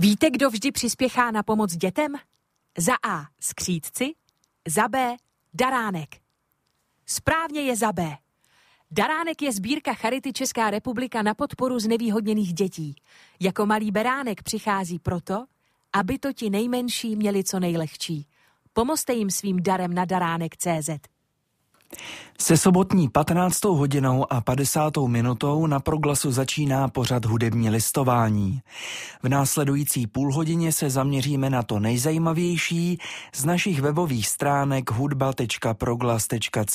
Víte, kdo vždy přispěchá na pomoc dětem? Za A. skřídci, za B. daránek. Správně je za B. Daránek je sbírka Charity Česká republika na podporu znevýhodněných dětí. Jako malý beránek přichází proto, aby to ti nejmenší měli co nejlehčí. Pomozte jim svým darem na daránek.cz. Se sobotní 15. hodinou a 50. minutou na Proglasu začíná pořad Hudební listování. V následující půlhodině se zaměříme na to nejzajímavější z našich webových stránek hudba.proglas.cz.